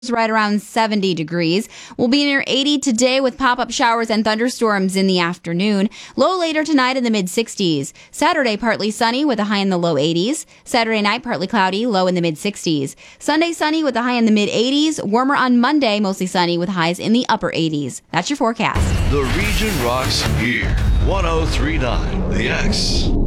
right around 70 degrees. We'll be near 80 today with pop-up showers and thunderstorms in the afternoon. Low later tonight in the mid-60s. Saturday, partly sunny with a high in the low 80s. Saturday night, partly cloudy, low in the mid-60s. Sunday, sunny with a high in the mid-80s. Warmer on Monday, mostly sunny with highs in the upper 80s. That's your forecast. The region rocks here. 103.9 The X.